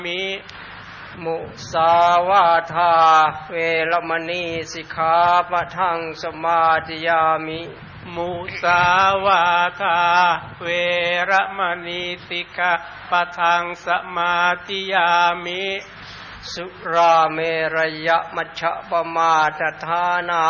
มิมุสาวาทาเวรมณีสิกขาปะทังสมาธิยามิมุสาวาทาเวรมณีสิกขาปะทังสมาธิยามิสุราเมรยมัชฌะปมาทฐานา